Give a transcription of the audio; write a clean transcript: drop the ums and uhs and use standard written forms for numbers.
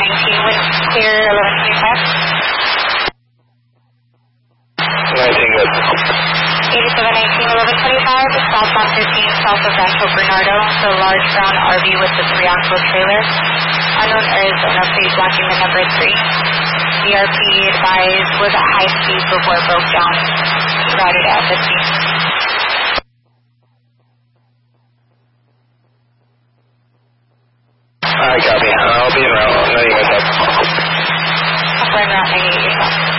8719, wind clear 1125. 19, good. 8719, 1125, southbound 15, south of Rancho Bernardo, the large brown RV with the 3-axle trailer. Unknown Arizona, please blocking the number 3. DRP advised was at high speed before it broke down. Routed at 50. Alright, copy. I'll be in route. 98 what's up. Upper route 98 yourself.